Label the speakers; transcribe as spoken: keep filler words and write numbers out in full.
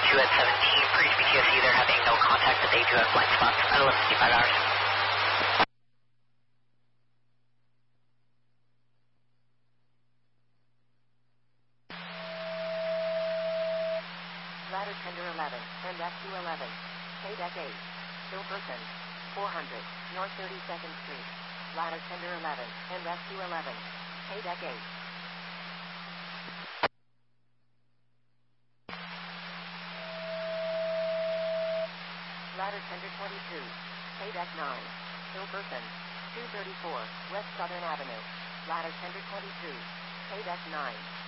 Speaker 1: two at seventeen, for H B T S E, they're having no contact, but they do have blind spots at eleven fifty-five hours.
Speaker 2: Ladder Tender eleven, and F two eleven. K deck eight. Bill Person. four hundred, North thirty-second Street. Ladder Tender eleven, and F two eleven. K deck eight. Ladder Tender twenty-two. K deck nine. Bill Person. two thirty-four, West Southern Avenue. Ladder Tender twenty-two. K deck nine.